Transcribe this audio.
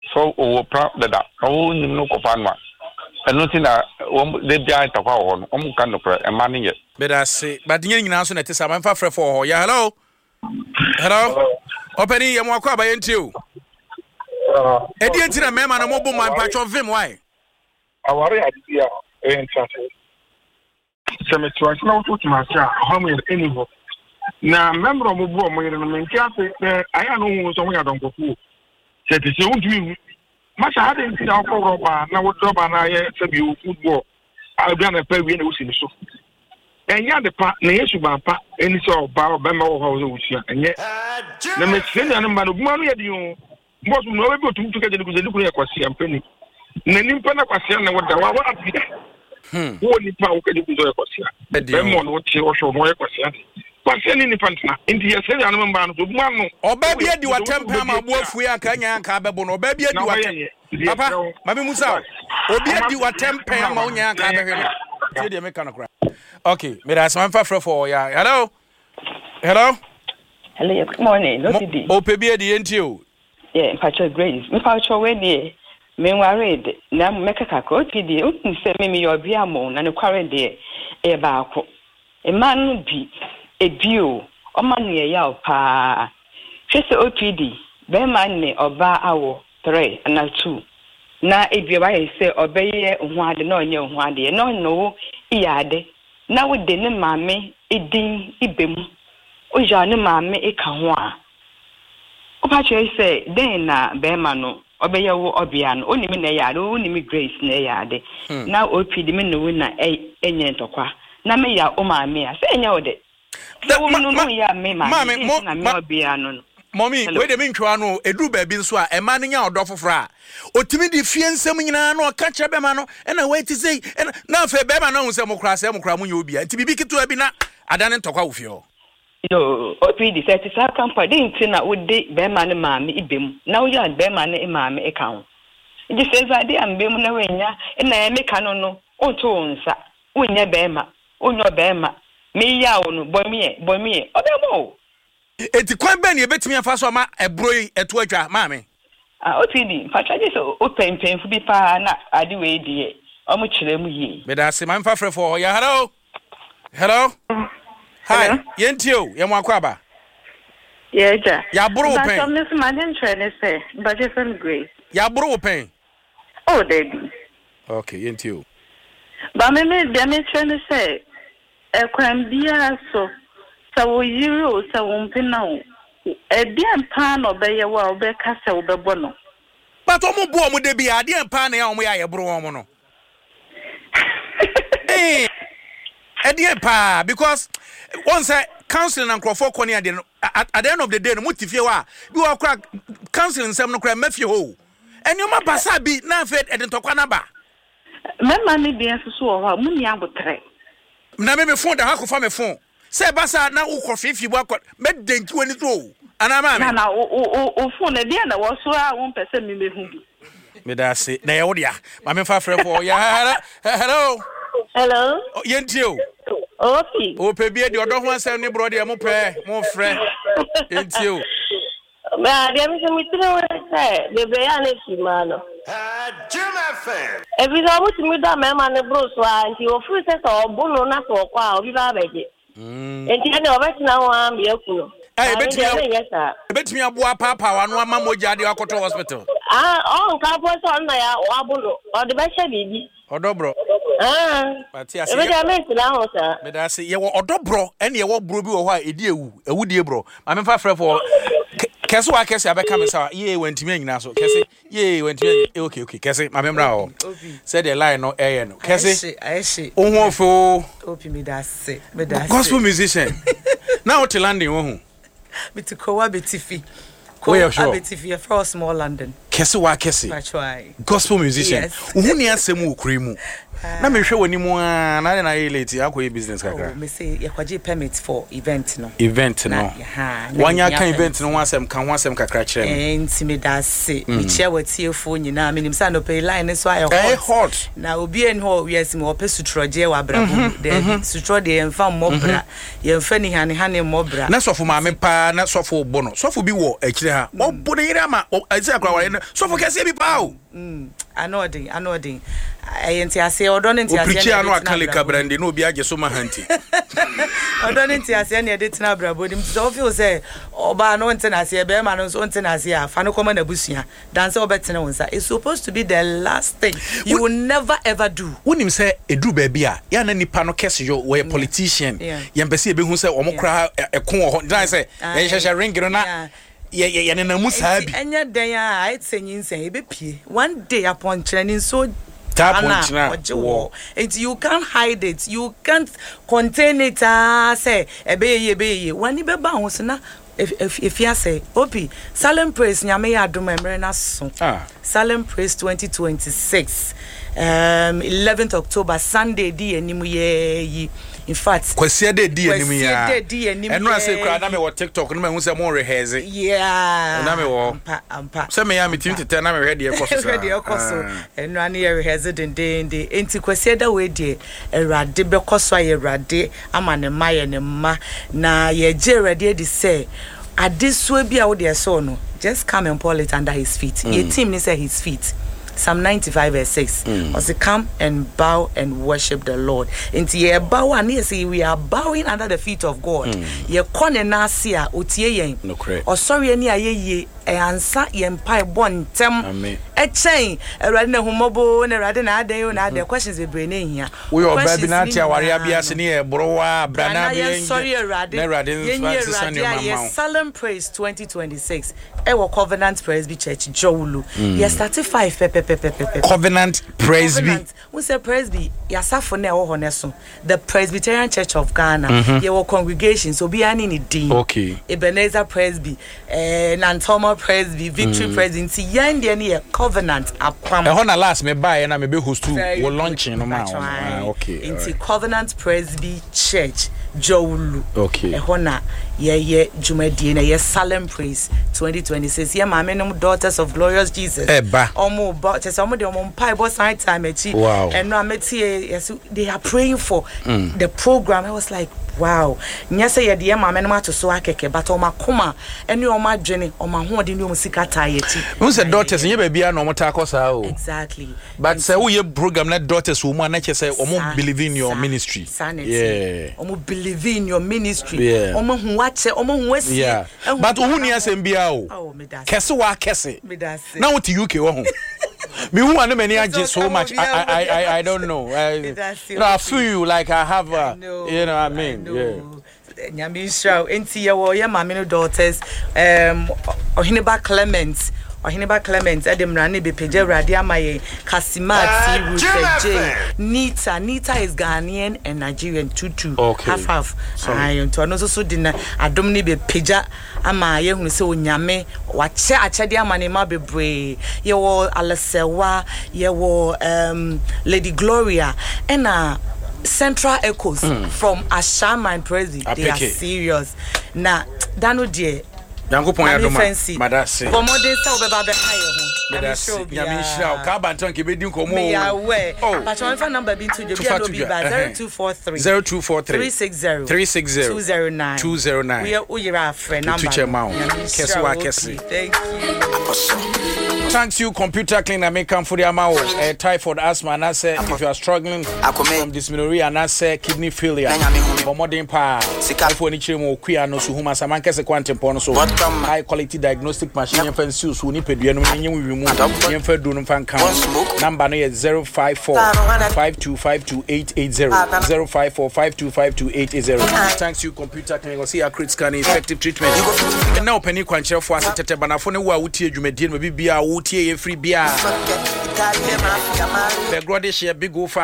so o pra da o nim no ko fanwa eno ti na de bia takwa ho no kan no pra e ma ne ye beda se but nyina so na te sa man fa frɛ for ho ya hello openi ye mo akwa ba yenti o edi enti na mema na mo bu man patcho vim why aware adibia entrance cemetery na wo to ma sha how many anymore na member mo bu mo yere no menki ase aya no hu so mo ya don kofu se ti se untu masha hade nti na ko roba na wo roba na ye se bi football abia na pa wi na wo si ni so enya de pa na yesu ba pa eni so ba ba ma wo ha wo wusia enye na me se na mba no buma no ye di o mbo so no be otum tuka je ni kuze ni ku ye kwasi ampani na ni mpa na kwasi na wo da wa wa abida wo ni pa wo ka je kuzo ye kwasi be mo no ti wo so no ye kwasi ade kwasi ni pantana ndi ye se na mba no so buma no oba bia di watempa ma bo afu ya ka nya ka bebo no oba bia di watempa papa mami musa obi di watempa ma onya ka behwe no tie de me kana kra. Okay, me da some fa for ya. Hello. Hello, good morning. No today. O pe bia di enti o. Yeah, Pastor Grace. Me Pastor we dey. Me worried. Na me kaka ko today. O se me your bia mo na ne kware dey e ba akọ. E man bi ebio. O man ye ya pa. Hwese OPD. Be man ne oba awo 3 and 2. Na ebio ba ye se obeye ohu ade na onye ohu ade. No iyade. Na wo de ne maame edin ibem o ja ne maame e ka ho a o pa che say den na be ma no obeye wo obia no onimi na yade onimi Grace na yade na opidi me no na enye ntokwa na me ya o maame a say enye wo de no ya me maame na me obia no Mommy, wait a minute, no, edu baby nso a ema ne nya odo fofora. Otimi di fie nsem nyina na oka kire be ma no, na wait to say, na fe be ma no hu se mokra mu nya obi a. Nti bibi kitu abi na adane ntokwa wo fie ho. Yo, opi di set sa kampa di nti na wo de be ma ne maame ibem. Na wo ya be ma ne maame e ka ho. Ndi se za de ambe mu na wenya, na ya me ka no onto onsa. Wonya be ma, onyo be ma. Me ya wo no bomiye, obemo. Eti kwan ben ye betimi afa so ma ebroi eto atwa maame otidi patraje so opempenfu bi pa na ade we die omo kire mu yi me da se man fa frɛ for ya hello hi yentio ye mo akwaba yeah ja ya buru pen but some man den trene say but different Grace ya buru pen oh baby okay yentio ba me trene say e kwan bia so so you so umpina e bien pa no be ye wa be kasa wo be bono but omo bu omo de bia de pa na ya omo ya buru omo no eh e de pa because once counseling and crofo koni at the end of the day no mutifie wa bi wa kra counseling sem no kra mafie ho enyo basa bi na fe e de tokwa na ba mema ni bien so wo ha mu ni abotre na me phone da ha ko fa me phone say basa na wo kofifi bu akọ me denki woni to ana ma me na o phone e dia na wo so a won pese me mehu bi me da se na ye wo dia ma me fa frɛ for ya hello yentio ofi o pe bi e di odo ho asem ni bro de mo frɛ yentio ma dia mi se mi tire wo se de be ya ne si ma no ebi da wo ti mi da me ma ne bro so anti o fu se so obuno na so kwa obi ba beje enti ene obeti na ho am ye kuno ebetimi aboa papa wa no ama moja de akoto hospital nka po so na ya wabuno o de be hye bibi odobro pati ase ebeti na ho sa me da se ye wo odobro ene ye wo bro bi wo ho a edi ewu die bro ma me fa frɛ for kese wa kese abeka me sa ye wantimi anyina so kese ye wantimi okay kese ma me mra ho said the line no no kese ohun fo opi me da se gospel musician now to landing wo me to ko wa betifi Betifi for small London kese wa kese gospel musician ohun ni asem okure mu na me hwe wani mu a na ye late akoye business kakra me say yakwaje permit for event no wanya kan event no wasem kakra kire me enti me da se me chia watiefo nyina me nim sa no pay line so ayo hot na obi en ho yes me ope sutroje wa brabo de sutro de emfa mobra ye mfa ni hane mobra na sofo ma me pa na sofo bo no sofo bi wo akire ha obo de yire ama azia akra wale so for kese bi pao anodin ayenti ase odon nti ase preacher anu akale kabrande no obi age so ma hanti odon nti ase na edit na brabodi mti so feel say oba no nti na ase be ma no so nti na ase afa no koma na busua dan say obetene wonsa it's supposed to be the last thing you will never ever do. Unim say edru ba bia ya na nipa no kese yo we politician yempese ebehu say omokra ekon ho dan say ye hwehwe ring no na ye na mu sabi enya den a it's nyinsen e be pie one day upon training so and you can't hide it, you can't contain it. Say ebe when you be bounce na if you say opi Salem Praise nyame ya adom emre na so Salem Praise 2026 11th October Sunday di enimu ye in fact kwese di enimu ya eno ase kra na me wo TikTok no me hu se mo rehearse na me wo ampa se me ya me tim tete na me ready e koso eno ani ye rehearse den enti kwese da we di erade be koso aye erade ama ne maye ne ma na ye je erade di say adesua bia wo de so no just come and pull it under his feet your team say his feet Psalm 95 verse 6 also come and bow and worship the Lord. Into ye bow and ye say we are bowing under the feet of God. Ye kone na sia otie yen. No correct. Or sorry any aye answer ye mpa bon tem. Amen. E chain erade na humobo na erade na aden na the questions be brain here. We are baby na tia ware abia se ne e browa brana be sorry erade. Na erade ye Salem Praise 2026. E wo Covenant Presby Church Jowulu. Ye 35 Covenant Presby. We say Presby yasafo na e wo hone so. The Presbyterian Church of Ghana. Ye wo congregation so be ani ni din. Okay. Ebenezer Presby, Nantoma Presby, Victory Presby. Nti yan de ne Covenant apam. E hona last me buy na me be host to we launching no ma. Okay. Nti Covenant Presby Church Jowulu. Okay. E hona ye Jumadi na ye Salem Praise 2026. Ye mama no Daughters of Glorious Jesus. Omo but some of them on Bible sign time echi. And no ameti yes they are praying for the program. I was like, wow. Nyase ye de mama no to so akeke but oma koma ene oma dwene oma ho de ne om sika tayechi. Who said daughters nye bia no mota kosa o. Exactly. But say we program na daughters wo mu na che say omo believe in your ministry. Yeah. Omo believe in your ministry. Omo hu wache omo hu asi. Yeah. But who ni asem bia o. Oh me das. Kese wa kese. Me das. Na what UK wo ho. Me who and many age so much I don't know. I feel you like I have a, you know what I mean. Yeah. Nyamisha enti ye wo ye mama no Daughters Ohineba Clement Edemra ne be page Awurade amaye Kasimati Ruseje Nita is Ghanaian and Nigerian 2-2 okay. half ayo to no so dinna adom ne be page amaye hunu se onyame wache achede amane ma bebre ye wo Alesewa ye wo Lady Gloria and Central Echoes from Ashama and Prezi. They are serious. Na dano die Yankopon ya doma madase. For modern style be ba be higher ho. Nyamisha ka banton ke be din komo. Me aware. But your phone number be to be 0243 360 209. We are uyira friend number. Kesi wa kesi. Thank you. Thanks you computer cleaner make come for the amount typhoid asthma and I say if you are struggling from dysmenorrhea and I say kidney failure for modern power if any chemo queer no so huma samanka se quantum pono so high quality diagnostic machine and fancy so ni pedua no nyi we remove yen fa do no fan count number no is 054 5252880 054 5252880 thanks you computer cleaner see accurate scanning effective treatment and now penny kwanche for asete banafo ne wo awutie dwumadie no bibia tie free bia the grode share big go